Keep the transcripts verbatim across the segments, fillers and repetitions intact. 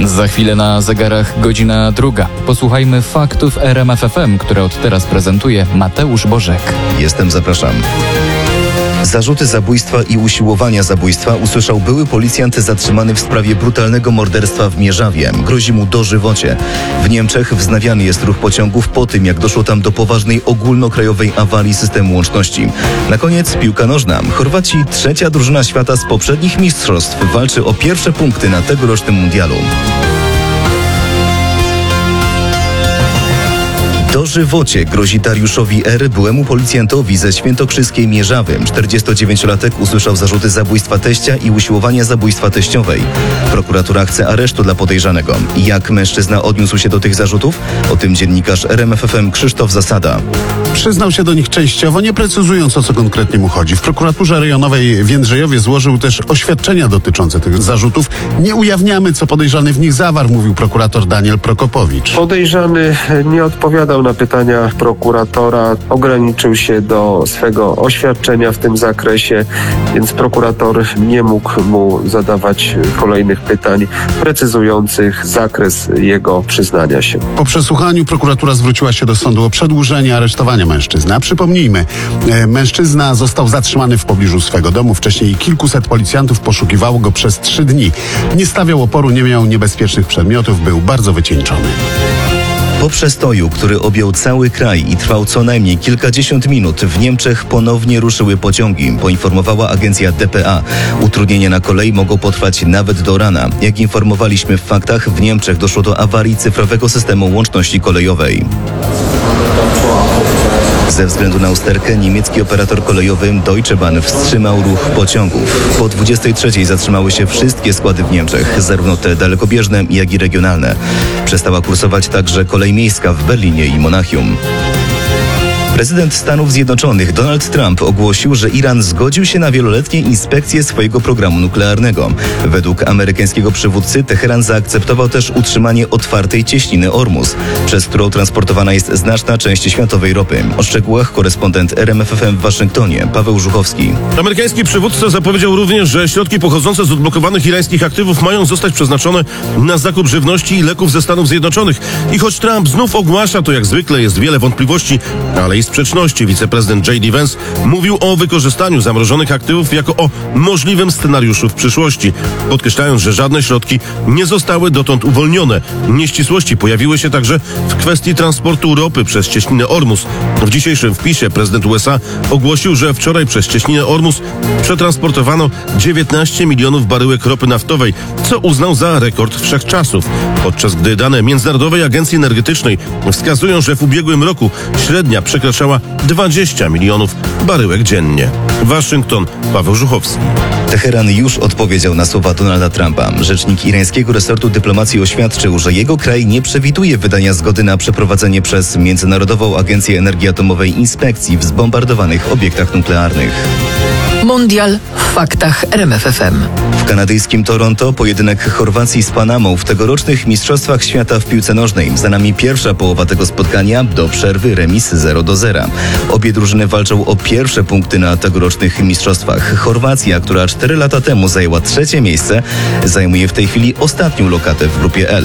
Za chwilę na zegarach godzina druga. Posłuchajmy faktów R M F F M, które od teraz prezentuje Mateusz Bożek. Jestem, zapraszam. Zarzuty zabójstwa i usiłowania zabójstwa usłyszał były policjant zatrzymany w sprawie brutalnego morderstwa w Mierzawie. Grozi mu dożywocie. W Niemczech wznawiany jest ruch pociągów po tym, jak doszło tam do poważnej ogólnokrajowej awarii systemu łączności. Na koniec piłka nożna. Chorwaci, trzecia drużyna świata z poprzednich mistrzostw, walczy o pierwsze punkty na tegorocznym mundialu. Dożywocie grozi Dariuszowi R., byłemu policjantowi ze świętokrzyskiej Mierzawy. czterdziestodziewięciolatek usłyszał zarzuty zabójstwa teścia i usiłowania zabójstwa teściowej. Prokuratura chce aresztu dla podejrzanego. Jak mężczyzna odniósł się do tych zarzutów? O tym dziennikarz R M F F M Krzysztof Zasada. Przyznał się do nich częściowo, nie precyzując, o co konkretnie mu chodzi. W prokuraturze rejonowej w Jędrzejowie złożył też oświadczenia dotyczące tych zarzutów. Nie ujawniamy, co podejrzany w nich zawarł, mówił prokurator Daniel Prokopowicz. Podejrzany nie odpowiadał na pytania prokuratora, ograniczył się do swego oświadczenia w tym zakresie, więc prokurator nie mógł mu zadawać kolejnych pytań precyzujących zakres jego przyznania się. Po przesłuchaniu prokuratura zwróciła się do sądu o przedłużenie aresztowania mężczyzny. A przypomnijmy, e, mężczyzna został zatrzymany w pobliżu swego domu. Wcześniej kilkuset policjantów poszukiwało go przez trzy dni. Nie stawiał oporu, nie miał niebezpiecznych przedmiotów, był bardzo wycieńczony. Po przestoju, który objął cały kraj i trwał co najmniej kilkadziesiąt minut, w Niemczech ponownie ruszyły pociągi, poinformowała agencja D P A. Utrudnienia na kolei mogą potrwać nawet do rana. Jak informowaliśmy w faktach, w Niemczech doszło do awarii cyfrowego systemu łączności kolejowej. Ze względu na usterkę niemiecki operator kolejowy Deutsche Bahn wstrzymał ruch pociągów. Po dwudziestej trzeciej zatrzymały się wszystkie składy w Niemczech, zarówno te dalekobieżne, jak i regionalne. Przestała kursować także kolej miejska w Berlinie i Monachium. Prezydent Stanów Zjednoczonych Donald Trump ogłosił, że Iran zgodził się na wieloletnie inspekcje swojego programu nuklearnego. Według amerykańskiego przywódcy Teheran zaakceptował też utrzymanie otwartej cieśniny Ormus, przez którą transportowana jest znaczna część światowej ropy. O szczegółach korespondent R M F F M w Waszyngtonie Paweł Żuchowski. Amerykański przywódca zapowiedział również, że środki pochodzące z odblokowanych irańskich aktywów mają zostać przeznaczone na zakup żywności i leków ze Stanów Zjednoczonych. I choć Trump znów ogłasza, to jak zwykle jest wiele wątpliwości, ale i sprzeczności. Wiceprezydent J D Vance mówił o wykorzystaniu zamrożonych aktywów jako o możliwym scenariuszu w przyszłości, podkreślając, że żadne środki nie zostały dotąd uwolnione. Nieścisłości pojawiły się także w kwestii transportu ropy przez cieśninę Ormus. W dzisiejszym wpisie prezydent U S A ogłosił, że wczoraj przez cieśninę Ormus przetransportowano dziewiętnaście milionów baryłek ropy naftowej, co uznał za rekord wszechczasów, podczas gdy dane Międzynarodowej Agencji Energetycznej wskazują, że w ubiegłym roku średnia przekraczała dwadzieścia milionów baryłek dziennie. Waszyngton, Paweł Żuchowski. Teheran już odpowiedział na słowa Donalda Trumpa. Rzecznik irańskiego resortu dyplomacji oświadczył, że jego kraj nie przewiduje wydania zgody na przeprowadzenie przez Międzynarodową Agencję Energii Atomowej inspekcji w zbombardowanych obiektach nuklearnych. Mundial w faktach R M F F M. W kanadyjskim Toronto pojedynek Chorwacji z Panamą w tegorocznych Mistrzostwach Świata w piłce nożnej. Za nami pierwsza połowa tego spotkania, do przerwy remis zero do zera. Obie drużyny walczą o pierwsze punkty na tegorocznych mistrzostwach. Chorwacja, która cztery lata temu zajęła trzecie miejsce, zajmuje w tej chwili ostatnią lokatę w grupie L.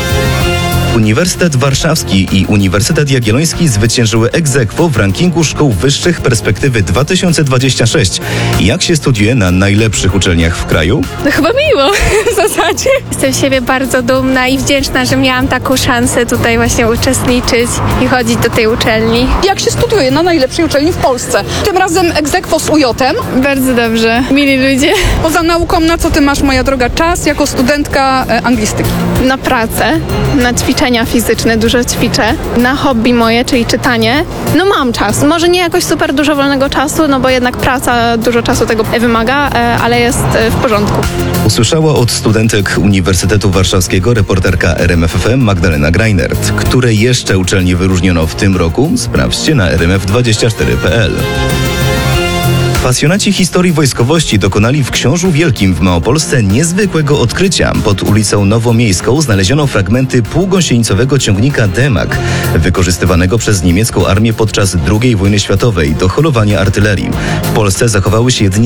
Uniwersytet Warszawski i Uniwersytet Jagielloński zwyciężyły ex aequo w rankingu szkół wyższych perspektywy dwa tysiące dwudziesty szósty. Jak się studiuje na najlepszych uczelniach w kraju? No chyba miło w zasadzie. Jestem z siebie bardzo dumna i wdzięczna, że miałam taką szansę tutaj właśnie uczestniczyć i chodzić do tej uczelni. Jak się studiuje na najlepszej uczelni w Polsce? Tym razem ex aequo z U J-em. Bardzo dobrze. Mili ludzie. Poza nauką, na co ty masz, moja droga, czas jako studentka e, anglistyki? Na pracę, na ćwiczenia fizyczne, dużo ćwiczę. Na hobby moje, czyli czytanie. No mam czas. Może nie jakoś super dużo wolnego czasu, no bo jednak praca dużo czasu tego wymaga, ale jest w porządku. Usłyszała od studentek Uniwersytetu Warszawskiego reporterka R M F F M Magdalena Greinert. Które jeszcze uczelnie wyróżniono w tym roku? Sprawdźcie na r m f dwadzieścia cztery kropka p l. Pasjonaci historii wojskowości dokonali w Książu Wielkim w Małopolsce niezwykłego odkrycia. Pod ulicą Nowomiejską znaleziono fragmenty półgąsienicowego ciągnika Demag, wykorzystywanego przez niemiecką armię podczas drugiej wojny światowej do holowania artylerii. W Polsce zachowały się jedynie